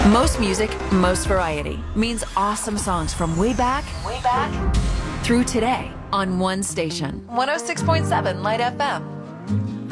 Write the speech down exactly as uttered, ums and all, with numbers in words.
Most music, most variety means awesome songs from way back, way back through today on one station. one oh six point seven Light F M.